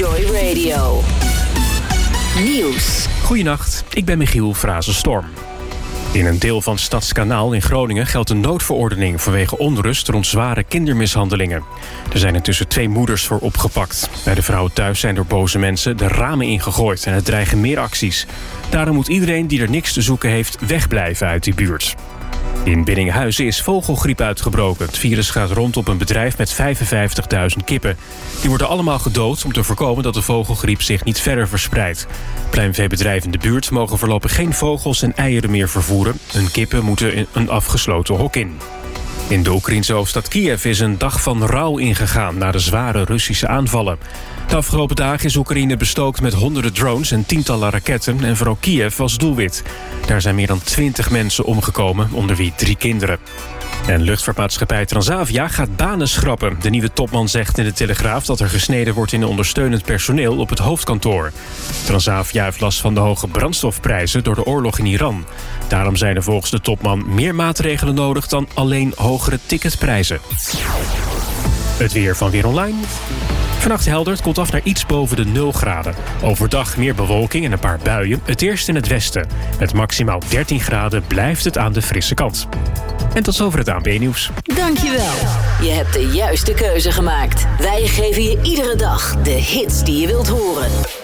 Joy Radio. Nieuws. Goedenacht, ik ben Michiel Frazenstorm. In een deel van Stadskanaal in Groningen geldt een noodverordening vanwege onrust rond zware kindermishandelingen. Er zijn intussen 2 moeders voor opgepakt. Bij de vrouwen thuis zijn door boze mensen de ramen ingegooid en het dreigen meer acties. Daarom moet iedereen die er niks te zoeken heeft wegblijven uit die buurt. In Biddinghuizen is vogelgriep uitgebroken. Het virus gaat rond op een bedrijf met 55.000 kippen. Die worden allemaal gedood om te voorkomen dat de vogelgriep zich niet verder verspreidt. Pluimveebedrijven in de buurt mogen voorlopig geen vogels en eieren meer vervoeren. Hun kippen moeten in een afgesloten hok in. In de Oekraïnse hoofdstad Kiev is een dag van rouw ingegaan na de zware Russische aanvallen. De afgelopen dagen is Oekraïne bestookt met honderden drones en tientallen raketten en vooral Kiev was doelwit. Daar zijn meer dan 20 mensen omgekomen, onder wie 3 kinderen. En luchtvaartmaatschappij Transavia gaat banen schrappen. De nieuwe topman zegt in de Telegraaf dat er gesneden wordt in ondersteunend personeel op het hoofdkantoor. Transavia heeft last van de hoge brandstofprijzen door de oorlog in Iran. Daarom zijn er volgens de topman meer maatregelen nodig dan alleen hogere ticketprijzen. Het weer van Weer Online. Vannacht helder, het koelt af naar iets boven de 0 graden. Overdag meer bewolking en een paar buien. Het eerst in het westen. Met maximaal 13 graden blijft het aan de frisse kant. En tot zover het ANP-nieuws. Dankjewel. Je hebt de juiste keuze gemaakt. Wij geven je iedere dag de hits die je wilt horen.